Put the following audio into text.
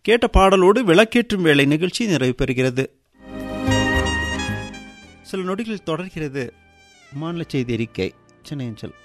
கேட்ட பாடலோடு விளக்கேற்றும் வேலை நிகழ்ச்சி நிறைவு பெறுகிறது. சில நொடிகள் தொடர்கிறது மாநில செய்தி அறிக்கை சென்னை அஞ்சல்.